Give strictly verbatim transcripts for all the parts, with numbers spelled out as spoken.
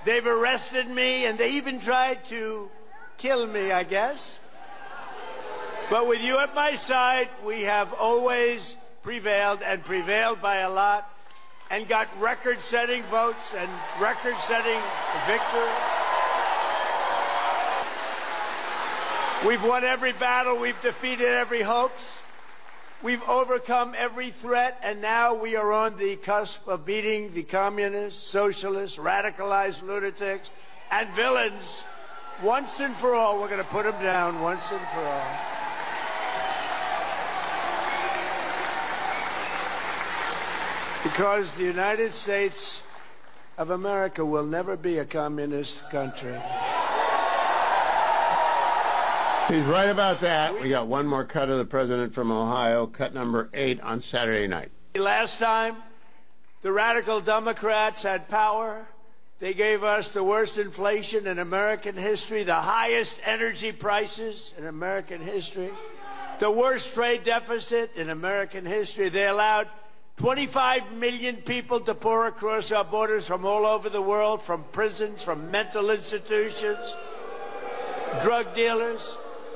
They've arrested me, and they even tried to kill me, I guess. But with you at my side, we have always prevailed, and prevailed by a lot, and got record-setting votes and record-setting victories. We've won every battle. We've defeated every hoax. We've overcome every threat, and now we are on the cusp of beating the communists, socialists, radicalized lunatics, and villains once and for all. We're going to put them down once and for all. Because the United States of America will never be a communist country. He's right about that. We got one more cut of the president from Ohio, cut number eight on Saturday night. Last time, the radical Democrats had power. They gave us the worst inflation in American history, the highest energy prices in American history, the worst trade deficit in American history. They allowed twenty-five million people to pour across our borders from all over the world, from prisons, from mental institutions, drug dealers.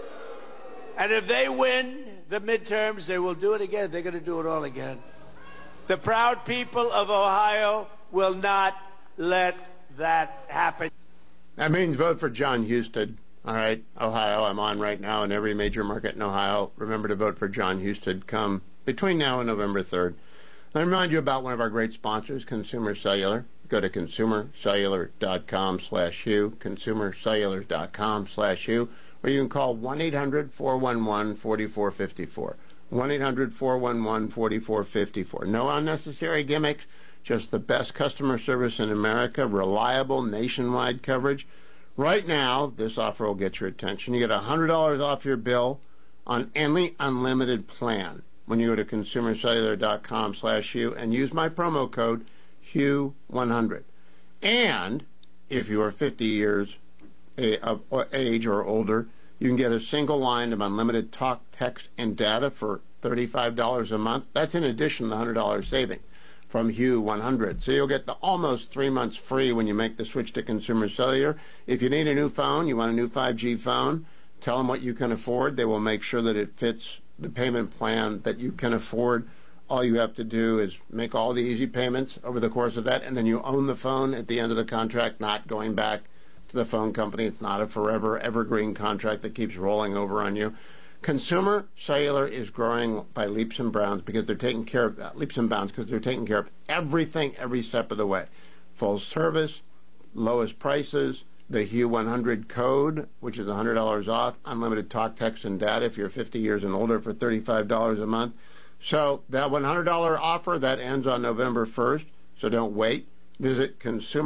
And if they win the midterms, they will do it again. They're going to do it all again. The proud people of Ohio will not let that happen. That means vote for John Husted. All right, Ohio, I'm on right now in every major market in Ohio. Remember to vote for John Husted come between now and November third. Let me remind you about one of our great sponsors, Consumer Cellular. Go to consumercellular.com slash Hugh, consumercellular.com slash Hugh, or you can call one eight hundred, four one one, four four five four. one eight hundred, four one one, four four five four. No unnecessary gimmicks, just the best customer service in America, reliable nationwide coverage. Right now, this offer will get your attention. You get one hundred dollars off your bill on any unlimited plan when you go to consumercellular.com slash Hugh and use my promo code Hugh one hundred. And if you are fifty years of age or older, you can get a single line of unlimited talk, text, and data for thirty-five dollars a month. That's in addition to the one hundred dollars saving from Hugh one hundred. So you'll get the almost three months free when you make the switch to Consumer Cellular. If you need a new phone, you want a new five G phone, tell them what you can afford. They will make sure that it fits the payment plan that you can afford. All you have to do is make all the easy payments over the course of that, and then you own the phone at the end of the contract, not going back to the phone company. It's not a forever evergreen contract that keeps rolling over on you. Consumer Cellular is growing by leaps and bounds because they're taking care of uh, leaps and bounds because they're taking care of everything every step of the way. Full service, lowest prices, the Hugh one hundred code, which is one hundred dollars off, unlimited talk, text, and data if you're fifty years and older for thirty-five dollars a month. So that one hundred dollars offer, that ends on November first, so don't wait. Visit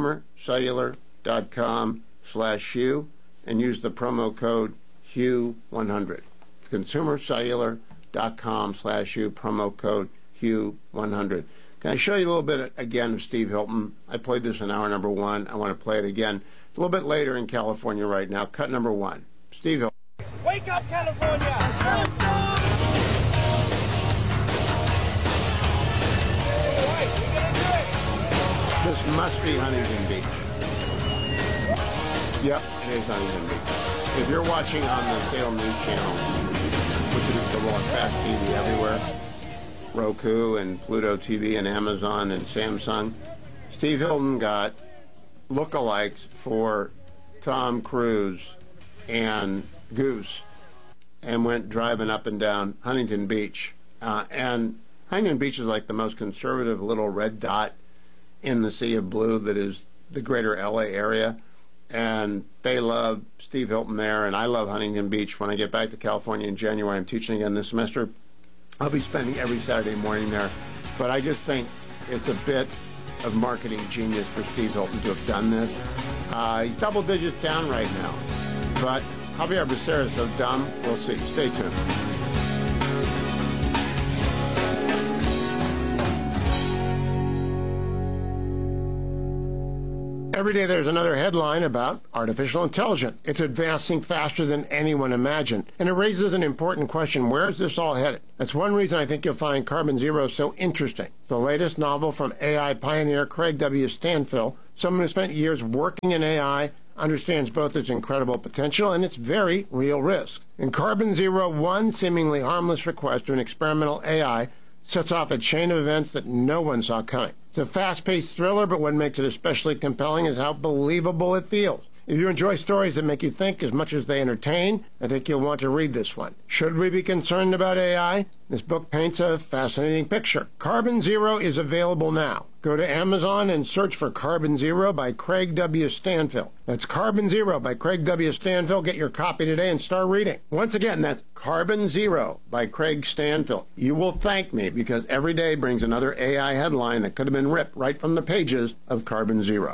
consumercellular.com slash Hugh and use the promo code Hugh one hundred. consumercellular.com slash Hugh, promo code Hugh one hundred. Can I show you a little bit again of Steve Hilton? I played this in hour number one. I want to play it again a little bit later in California right now. Cut number one. Steve Hilton. Wake up, California! This must be Huntington Beach. Yep, it is Huntington Beach. If you're watching on the Salem News Channel, which is the one fast T V everywhere, Roku and Pluto T V and Amazon and Samsung, Steve Hilton got lookalikes for Tom Cruise and Goose and went driving up and down Huntington Beach. Uh, and Huntington Beach is like the most conservative little red dot in the sea of blue that is the greater L A area. And they love Steve Hilton there, and I love Huntington Beach. When I get back to California in January, I'm teaching again this semester. I'll be spending every Saturday morning there. But I just think it's a bit of marketing genius for Steve Hilton to have done this. Uh, he's double digits down right now. But Javier Becerra is so dumb, we'll see. Stay tuned. Every day there's another headline about artificial intelligence. It's advancing faster than anyone imagined. And it raises an important question. Where is this all headed? That's one reason I think you'll find Carbon Zero so interesting. It's the latest novel from A I pioneer Craig W. Stanfill, Someone who spent years working in A I understands both its incredible potential and its very real risk. In Carbon Zero, one seemingly harmless request to an experimental A I sets off a chain of events that no one saw coming. It's a fast-paced thriller, but what makes it especially compelling is how believable it feels. If you enjoy stories that make you think as much as they entertain, I think you'll want to read this one. Should we be concerned about A I? This book paints a fascinating picture. Carbon Zero is available now. Go to Amazon and search for Carbon Zero by Craig W. Stanfill. That's Carbon Zero by Craig W. Stanfill. Get your copy today and start reading. Once again, that's Carbon Zero by Craig Stanfill. You will thank me because every day brings another A I headline that could have been ripped right from the pages of Carbon Zero.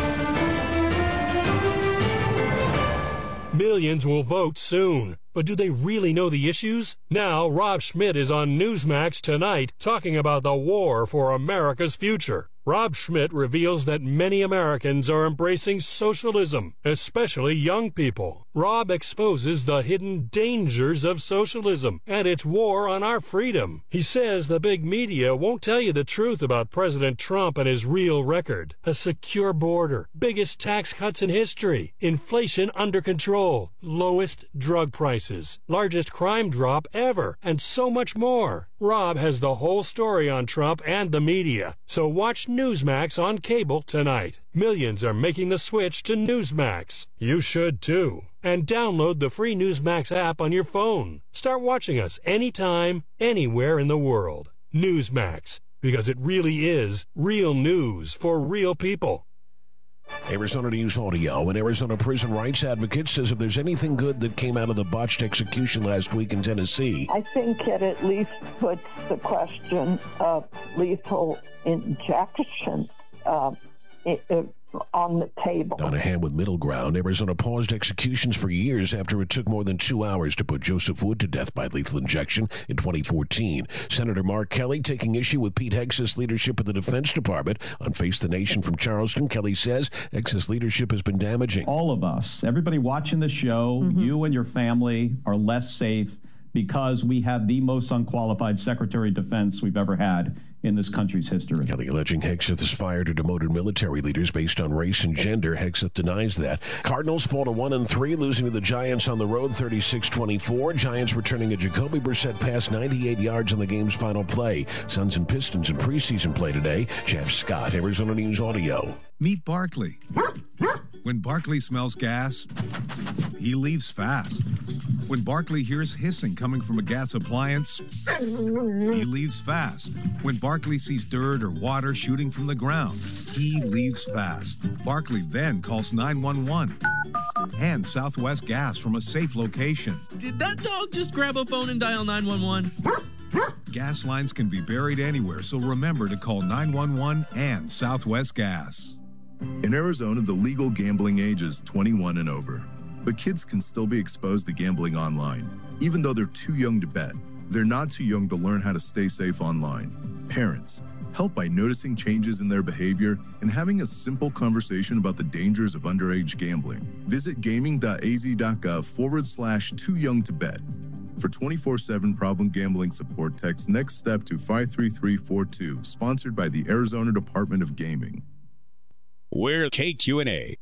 Millions will vote soon. But do they really know the issues? Now, Rob Schmitt is on Newsmax tonight talking about the war for America's future. Rob Schmitt reveals that many Americans are embracing socialism, especially young people. Rob exposes the hidden dangers of socialism and its war on our freedom. He says the big media won't tell you the truth about President Trump and his real record. A secure border, biggest tax cuts in history, inflation under control, lowest drug prices, largest crime drop ever, and so much more. Rob has the whole story on Trump and the media, so watch Newsmax on cable tonight. Millions are making the switch to Newsmax. You should too. And download the free Newsmax app on your phone. Start watching us anytime, anywhere in the world. Newsmax, because it really is real news for real people. Arizona News Audio. An Arizona prison rights advocate says if there's anything good that came out of the botched execution last week in Tennessee, I think it at least puts the question of lethal injection uh, it, it, on the table. On a hand with middle ground, Arizona paused executions for years after it took more than two hours to put Joseph Wood to death by lethal injection in twenty fourteen. Senator Mark Kelly taking issue with Pete Hegseth's leadership of the Defense Department. On Face the Nation from Charleston, Kelly says Hegseth's leadership has been damaging. All of us, everybody watching the show, mm-hmm. you and your family are less safe because we have the most unqualified Secretary of Defense we've ever had in this country's history. Kelly alleging Hegseth has fired or demoted military leaders based on race and gender. Hegseth denies that. Cardinals fall to one and three, losing to the Giants on the road thirty-six twenty-four. Giants returning a Jacoby Brissett pass ninety-eight yards on the game's final play. Suns and Pistons in preseason play today. Jeff Scott, Arizona News Audio. Meet Barkley. When Barkley smells gas, he leaves fast. When Barkley hears hissing coming from a gas appliance, he leaves fast. When Barkley sees dirt or water shooting from the ground, he leaves fast. Barkley then calls nine one one and Southwest Gas from a safe location. Did that dog just grab a phone and dial nine one one? Gas lines can be buried anywhere, so remember to call nine one one and Southwest Gas. In Arizona, the legal gambling age is twenty-one and over. But kids can still be exposed to gambling online, even though they're too young to bet. They're not too young to learn how to stay safe online. Parents, help by noticing changes in their behavior and having a simple conversation about the dangers of underage gambling. Visit gaming.az.gov forward slash too young to bet. For twenty-four seven problem gambling support, text next step to five three three four two, sponsored by the Arizona Department of Gaming. We're K Q and A.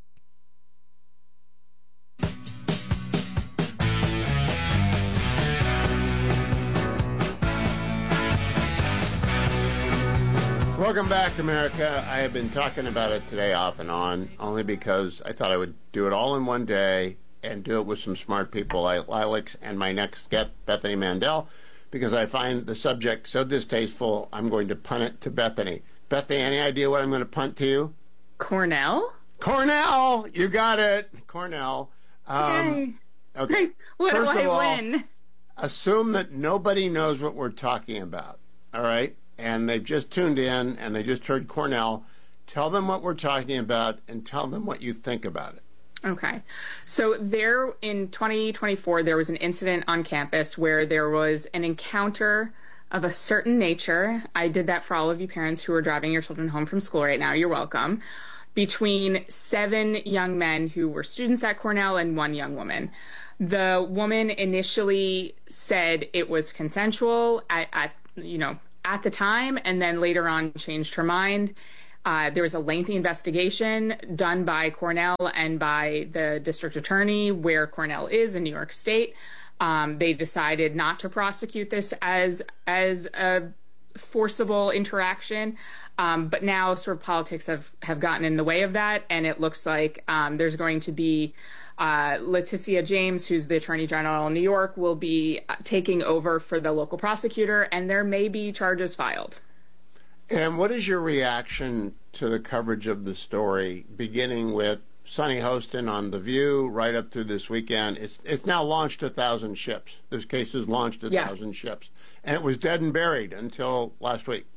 Welcome back, America. I have been talking about it today off and on, only because I thought I would do it all in one day and do it with some smart people like Alex and my next guest, Bethany Mandel, because I find the subject so distasteful, I'm going to punt it to Bethany. Bethany, any idea what I'm going to punt to you? Cornell? Cornell! You got it. Cornell. Um, okay. What First do I of all, win? Assume that nobody knows what we're talking about, all right? And they've just tuned in and they just heard Cornell. Tell them what we're talking about and tell them what you think about it. Okay. So there in twenty twenty-four, there was an incident on campus where there was an encounter of a certain nature. I did that for all of you parents who are driving your children home from school right now. You're welcome. Between seven young men who were students at Cornell and one young woman. The woman initially said it was consensual at, at you know, at the time, and then later on changed her mind. Uh, there was a lengthy investigation done by Cornell and by the district attorney where Cornell is in New York State. Um, they decided not to prosecute this as as a forcible interaction. Um, but now sort of politics have, have gotten in the way of that. And it looks like um, there's going to be uh, Letitia James, who's the Attorney General in New York, will be taking over for the local prosecutor, and there may be charges filed. And what is your reaction to the coverage of the story, beginning with Sunny Hostin on The View right up through this weekend? It's it's now launched a thousand ships. This case has launched a yeah. thousand ships. And it was dead and buried until last week.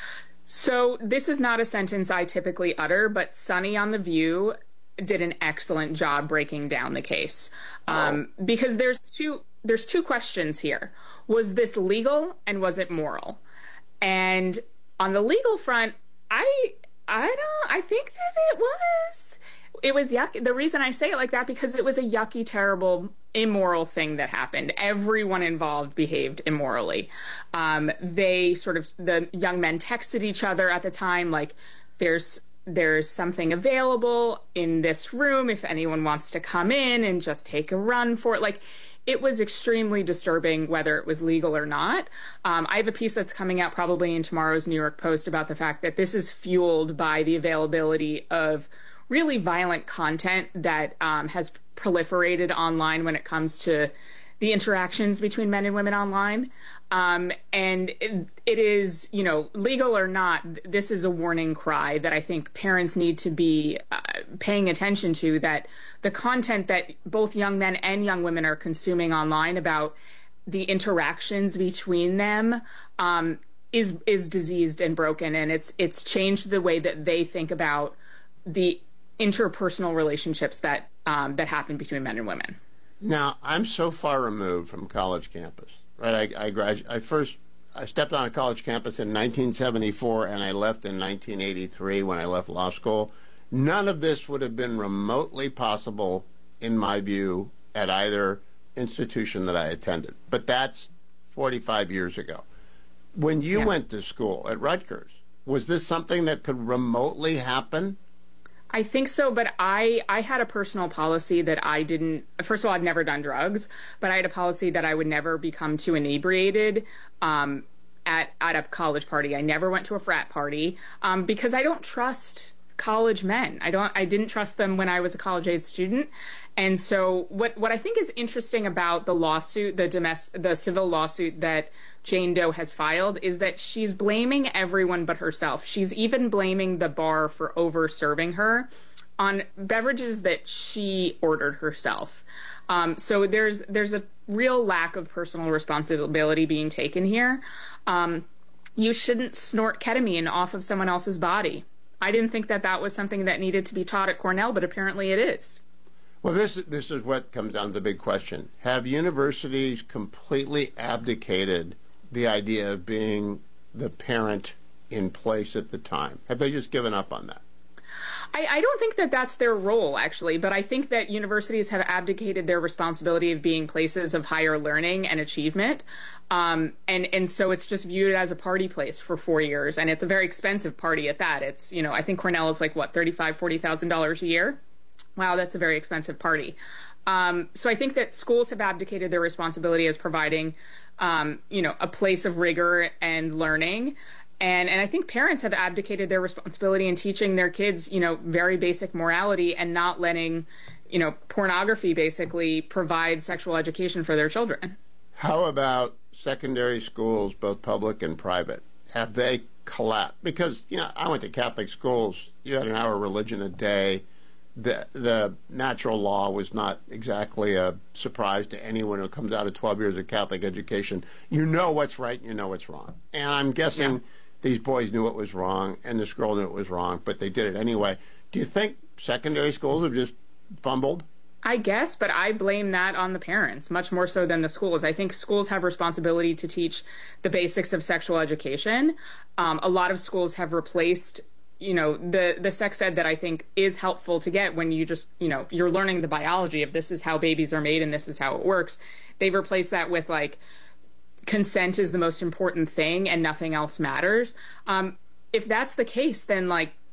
So this is not a sentence I typically utter, but Sunny on The View did an excellent job breaking down the case. Um, oh. Because there's two there's two questions here. Was this legal and was it moral? And on the legal front, I I don't I think that it was it was yucky. The reason I say it like that, because it was a yucky, terrible, immoral thing that happened. Everyone involved behaved immorally. Um, they sort of the young men texted each other at the time like, "There's there's something available in this room if anyone wants to come in and just take a run for it." Like, it was extremely disturbing, whether it was legal or not. Um, I have a piece that's coming out probably in tomorrow's New York Post about the fact that this is fueled by the availability of really violent content that um, has proliferated online when it comes to the interactions between men and women online. Um, and it, it is, you know, legal or not, this is a warning cry that I think parents need to be uh, paying attention to, that the content that both young men and young women are consuming online about the interactions between them um, is is diseased and broken, and it's it's changed the way that they think about the interpersonal relationships that um, that happen between men and women. Now, I'm so far removed from college campus, right? I, I graduated. I first I stepped on a college campus in nineteen seventy-four, and I left in nineteen eighty-three when I left law school. None of this would have been remotely possible, in my view, at either institution that I attended. But that's forty-five years ago. When you yeah. went to school at Rutgers, was this something that could remotely happen? I think so, but I, I had a personal policy that I didn't, first of all, I've never done drugs, but I had a policy that I would never become too inebriated um, at, at a college party. I never went to a frat party um, because I don't trust college men. I don't, I didn't trust them when I was a college-age student. And so what, what I think is interesting about the lawsuit, the domestic, the civil lawsuit that Jane Doe has filed, is that she's blaming everyone but herself. She's even blaming the bar for over-serving her on beverages that she ordered herself. Um, so there's there's a real lack of personal responsibility being taken here. Um, you shouldn't snort ketamine off of someone else's body. I didn't think that that was something that needed to be taught at Cornell, but apparently it is. Well, this this is what comes down to the big question. Have universities completely abdicated the idea of being the parent in place at the time? Have they just given up on that? I, I don't think that that's their role, actually, but I think that universities have abdicated their responsibility of being places of higher learning and achievement. Um, and, and so it's just viewed as a party place for four years. And it's a very expensive party at that. It's, you know, I think Cornell is like, what, thirty-five thousand dollars, forty thousand dollars a year? Wow, that's a very expensive party. Um, so I think that schools have abdicated their responsibility as providing, um, you know, a place of rigor and learning. And, and I think parents have abdicated their responsibility in teaching their kids, you know, very basic morality and not letting, you know, pornography basically provide sexual education for their children. How about secondary schools, both public and private? Have they collapsed? Because, you know, I went to Catholic schools. You had an hour of religion a day. The, the natural law was not exactly a surprise to anyone who comes out of twelve years of Catholic education. You know what's right and you know what's wrong. And I'm guessing yeah. these boys knew it was wrong and this girl knew it was wrong, but they did it anyway. Do you think secondary schools have just fumbled? I guess, but I blame that on the parents much more so than the schools. I think schools have responsibility to teach the basics of sexual education. Um, a lot of schools have replaced you know, the, the sex ed that I think is helpful to get when you just, you know, you're learning the biology of this is how babies are made and this is how it works. They've replaced that with like consent is the most important thing and nothing else matters. Um, if that's the case, then like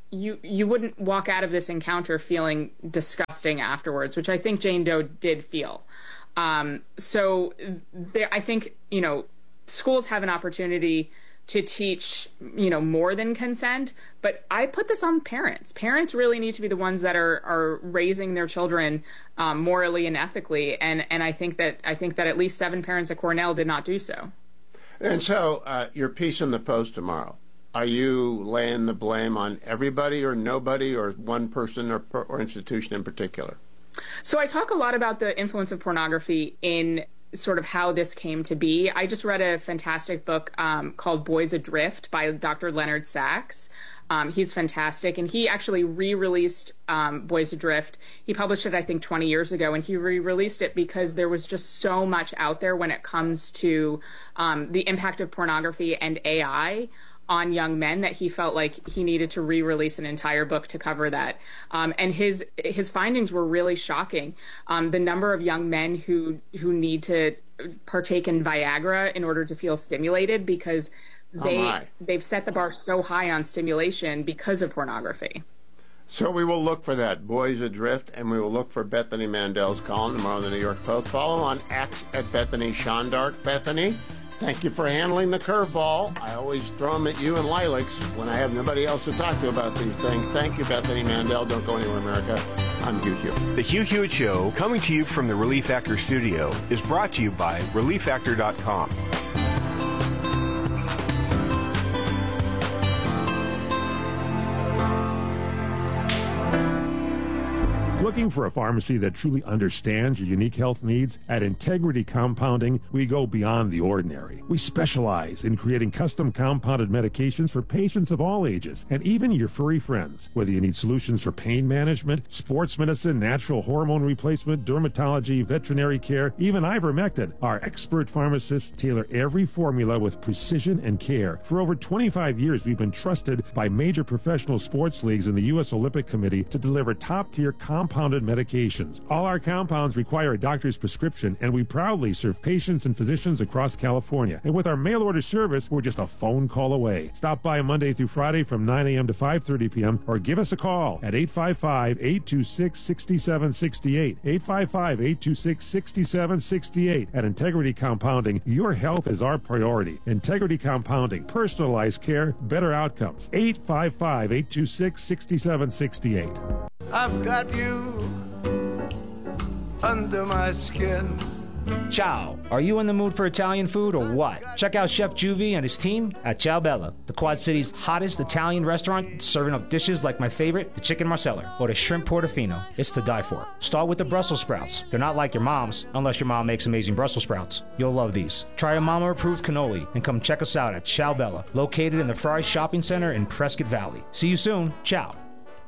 you you wouldn't walk out of this encounter feeling disgusting afterwards, which I think Jane Doe did feel. Um, so there, I think, you know, schools have an opportunity to teach, you know, more than consent, but I put this on parents. Parents really need to be the ones that are are raising their children um, morally and ethically, and and I think that I think that at least seven parents at Cornell did not do so. And so, uh, your piece in the Post tomorrow, are you laying the blame on everybody or nobody or one person or or institution in particular? So I talk a lot about the influence of pornography in sort of how this came to be. I just read a fantastic book um, called Boys Adrift by Doctor Leonard Sachs. Um, he's fantastic, and he actually re-released um, Boys Adrift. He published it, I think, twenty years ago, and he re-released it because there was just so much out there when it comes to um, the impact of pornography and A I on young men that he felt like he needed to re-release an entire book to cover that. Um, and his his findings were really shocking. Um, the number of young men who who need to partake in Viagra in order to feel stimulated because they oh they've set the bar so high on stimulation because of pornography. So we will look for that, Boys Adrift, and we will look for Bethany Mandel's column tomorrow in the New York Post. Follow on X at Bethany Shondark. Bethany, thank you for handling the curveball. I always throw them at you and Lilacs when I have nobody else to talk to about these things. Thank you, Bethany Mandel. Don't go anywhere, America. I'm Hugh Hewitt. The Hugh Hewitt Show, coming to you from the Relief Factor studio, is brought to you by relief factor dot com. Looking for a pharmacy that truly understands your unique health needs? At Integrity Compounding, we go beyond the ordinary. We specialize in creating custom compounded medications for patients of all ages, and even your furry friends. Whether you need solutions for pain management, sports medicine, natural hormone replacement, dermatology, veterinary care, even ivermectin, our expert pharmacists tailor every formula with precision and care. For over twenty-five years, we've been trusted by major professional sports leagues and the U S Olympic Committee to deliver top-tier compounded medications. All our compounds require a doctor's prescription, and we proudly serve patients and physicians across California. And with our mail order service, we're just a phone call away. Stop by Monday through Friday from nine a.m. to five thirty p.m. or give us a call at eight five five, eight two six, six seven six eight. eight five five, eight two six, six seven six eight. At Integrity Compounding, your health is our priority. Integrity Compounding, personalized care, better outcomes. eight five five, eight two six, six seven six eight. I've got you under my skin. Ciao. Are you in the mood for Italian food or what? Check out Chef Juvie and his team at Ciao Bella, the Quad City's hottest Italian restaurant, serving up dishes like my favorite, the chicken marsala, or the shrimp portofino. It's to die for. Start with the Brussels sprouts. They're not like your mom's, unless your mom makes amazing Brussels sprouts. You'll love these. Try a mama-approved cannoli and come check us out at Ciao Bella, located in the Fry Shopping Center in Prescott Valley. See you soon. Ciao.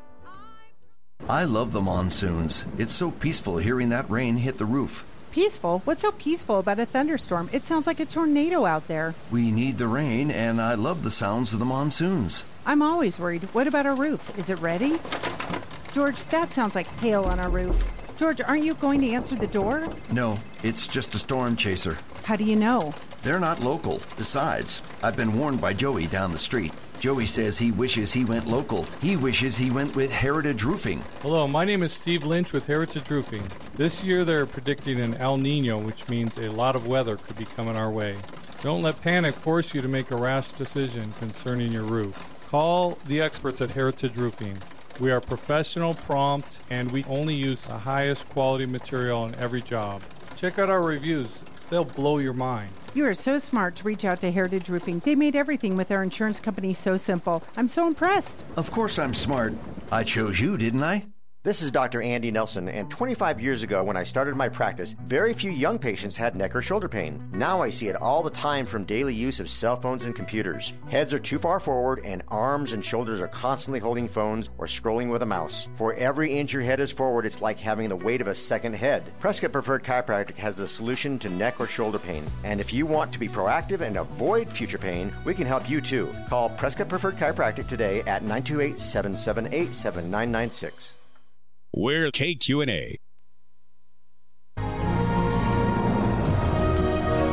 I love the monsoons. It's so peaceful hearing that rain hit the roof. Peaceful? What's so peaceful about a thunderstorm? It sounds like a tornado out there. We need the rain, and I love the sounds of the monsoons. I'm always worried. What about our roof? Is it ready? George, that sounds like hail on our roof. George, aren't you going to answer the door? No, it's just a storm chaser. How do you know? They're not local. Besides, I've been warned by Joey down the street. Joey says he wishes he went local. He wishes he went with Heritage Roofing. Hello, my name is Steve Lynch with Heritage Roofing. This year they're predicting an El Nino, which means a lot of weather could be coming our way. Don't let panic force you to make a rash decision concerning your roof. Call the experts at Heritage Roofing. We are professional, prompt, and we only use the highest quality material on every job. Check out our reviews. They'll blow your mind. You are so smart to reach out to Heritage Roofing. They made everything with their insurance company so simple. I'm so impressed. Of course I'm smart. I chose you, didn't I? This is Doctor Andy Nelson, and twenty-five years ago when I started my practice, very few young patients had neck or shoulder pain. Now I see it all the time from daily use of cell phones and computers. Heads are too far forward, and arms and shoulders are constantly holding phones or scrolling with a mouse. For every inch your head is forward, it's like having the weight of a second head. Prescott Preferred Chiropractic has the solution to neck or shoulder pain. And if you want to be proactive and avoid future pain, we can help you too. Call Prescott Preferred Chiropractic today at nine two eight, seven seven eight, seven nine nine six. We're K Q and A.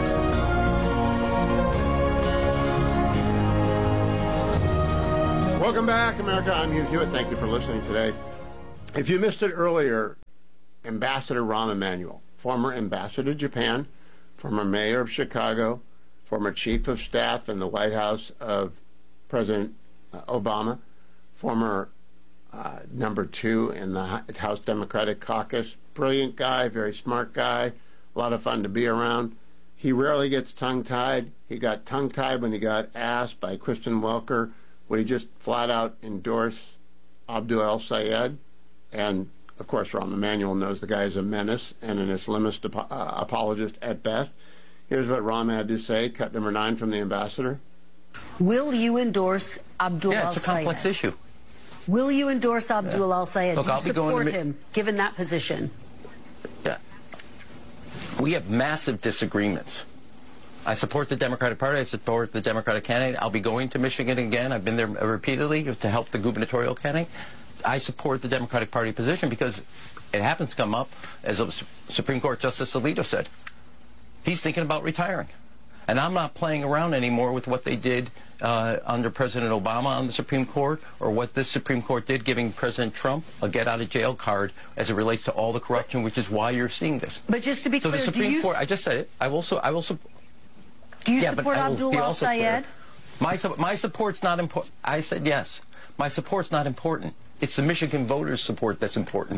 Welcome Welcome back, America. I'm Hugh Hewitt. Thank you for listening today. If you missed it earlier, Ambassador Rahm Emanuel, former ambassador to Japan, former mayor of Chicago, former chief of staff in the White House of President Obama, former uh, number two in the House Democratic Caucus, brilliant guy, very smart guy, a lot of fun to be around. He rarely gets tongue-tied. He got tongue-tied when he got asked by Kristen Welker would he just flat out endorse Abdul El-Sayed. And, of course, Rahm Emanuel knows the guy is a menace and an Islamist ap- uh, apologist at best. Here's what Rahm had to say, cut number nine from the ambassador. Will you endorse Abdul El-Sayed? Yeah, it's a complex issue. Will you endorse Abdul Yeah. El-Sayed? Look, Do you I'll be going support to mi- him, given that position? Yeah. We have massive disagreements. I support the Democratic Party. I support the Democratic candidate. I'll be going to Michigan again. I've been there repeatedly to help the gubernatorial candidate. I support the Democratic Party position because it happens to come up, as Supreme Court Justice Alito said. He's thinking about retiring. And I'm not playing around anymore with what they did uh, under President Obama on the Supreme Court, or what this Supreme Court did giving President Trump a get-out-of-jail card as it relates to all the corruption, which is why you're seeing this. But just to be so clear, the Supreme do you Court, I just said it, I will, so, I will support. Do you yeah, support but I will Abdul be also clear. El-Sayed? My, my support's not important. I said yes. My support's not important. It's the Michigan voters' support that's important.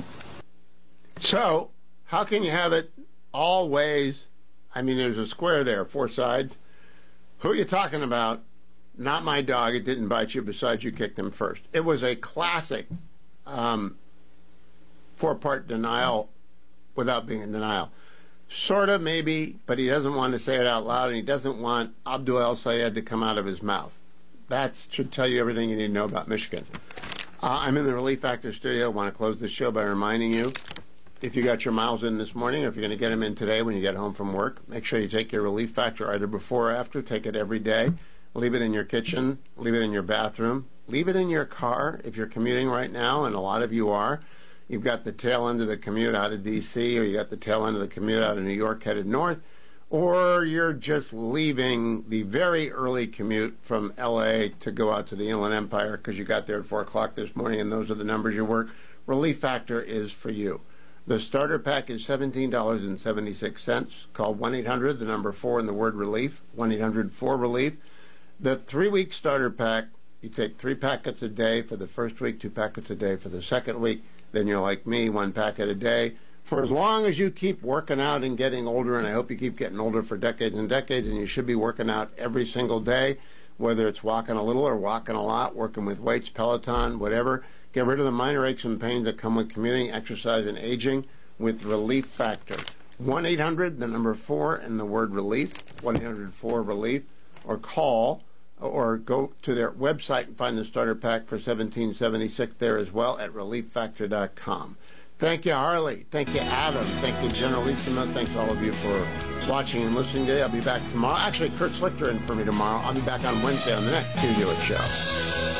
So, how can you have it all ways? I mean, there's a square there, four sides. Who are you talking about? Not my dog. It didn't bite you. Besides, you kicked him first. It was a classic um, four-part denial without being in denial. Sort of, maybe, but he doesn't want to say it out loud, and he doesn't want Abdul El-Sayed to come out of his mouth. That should tell you everything you need to know about Michigan. Uh, I'm in the Relief Factor studio. I want to close the show by reminding you, if you got your miles in this morning, or if you're going to get them in today when you get home from work, make sure you take your Relief Factor either before or after. Take it every day. Leave it in your kitchen. Leave it in your bathroom. Leave it in your car if you're commuting right now, and a lot of you are. You've got the tail end of the commute out of D C, or you got the tail end of the commute out of New York headed north, or you're just leaving the very early commute from L A to go out to the Inland Empire because you got there at four o'clock this morning and those are the numbers you work. Relief Factor is for you. The starter pack is seventeen dollars and seventy-six cents. Call one eight hundred, the number four, and the word relief, one eight hundred four relief. The three-week starter pack, you take three packets a day for the first week, two packets a day for the second week. Then you're like me, one packet a day. For as long as you keep working out and getting older, and I hope you keep getting older for decades and decades, and you should be working out every single day, whether it's walking a little or walking a lot, working with weights, Peloton, whatever. Get rid of the minor aches and pains that come with commuting, exercise, and aging with Relief Factor. one eight hundred, the number four, and the word relief, one eight hundred four relief, or call, or go to their website and find the starter pack for seventeen seventy-six there as well at relief factor dot com. Thank you, Harley. Thank you, Adam. Thank you, Generalissimo. Thanks all of you for watching and listening today. I'll be back tomorrow. Actually, Kurt Slichter in for me tomorrow. I'll be back on Wednesday on the next Hugh Hewitt Show.